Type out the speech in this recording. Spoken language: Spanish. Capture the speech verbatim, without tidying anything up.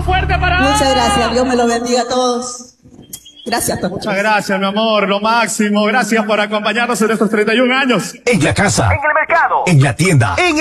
fuerte para él. Muchas gracias, Dios me lo bendiga a todos. Gracias, Toño. Muchas gracias, mi amor, lo máximo. Gracias por acompañarnos en estos treinta y un años. En la casa, en el mercado, en la tienda, en